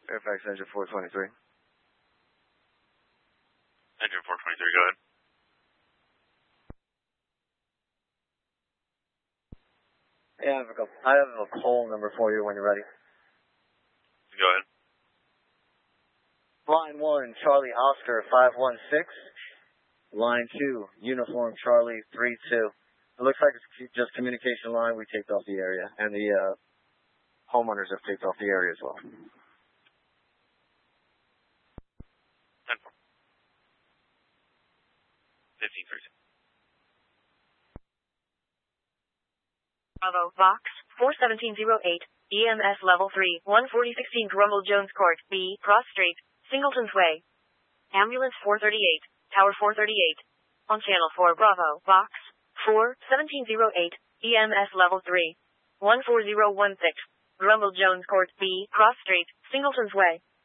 Fairfax engine 423. Engine 423, go ahead. Yeah, I have a call number for you when you're ready. Go ahead. Line 1, Charlie Oscar 516. Line 2, Uniform Charlie 32. It looks like it's just communication line. We taped off the area, and the homeowners have taped off the area as well. 10-4. 15-3. Bravo, Box, 41708, EMS Level 3, 14016 Grumble Jones Court, B, Cross Street, Singleton's Way. Ambulance 438, Tower 438. On Channel 4 Bravo, Box, 41708, EMS Level 3, 14016, Grumble Jones Court, B, Cross Street, Singleton's Way.